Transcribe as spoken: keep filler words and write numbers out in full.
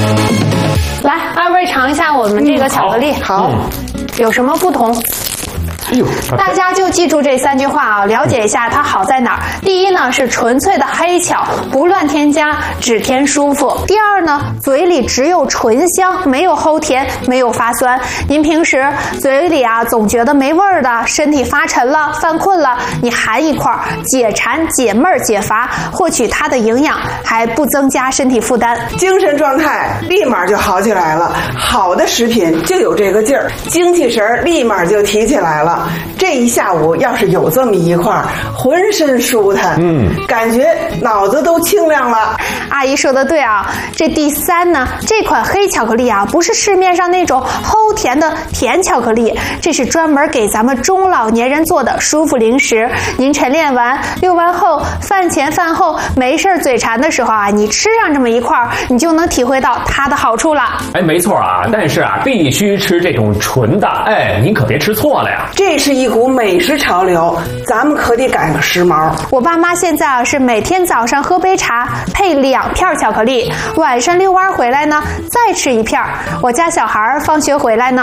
来，二位尝一下我们这个巧克力， 嗯、好， 有什么不同？ 哎呦， 大家就记住这三句话啊，了解一下它好在哪儿。第一呢是纯粹的黑巧，不乱添加，只添舒服。第二呢，嘴里只有醇香，没有齁甜，没有发酸。您平时嘴里啊总觉得没味儿的，身体发沉了、犯困了，你含一块儿，解馋、解闷儿、解乏，获取它的营养，还不增加身体负担， 精神状态立马就好起来了。好的食品就有这个劲儿，精气神立马就提起来了。这一下午要是有这么一块，浑身舒坦，嗯，感觉脑子都清亮了。 阿姨说的对啊，这第三呢，这款黑巧克力啊，不是市面上那种齁甜的甜巧克力，这是专门给咱们中老年人做的舒服零食。您晨练完、遛完后、饭前饭后没事嘴馋的时候啊，你吃上这么一块，你就能体会到它的好处了。 哎，没错啊，但是啊，必须吃这种纯的，哎，您可别吃错了呀。 这是一股美食潮流，咱们可得赶个时髦。 我爸妈现在啊是每天早上喝杯茶，配两片巧克力，晚上遛弯回来呢再吃一片。我家小孩放学回来呢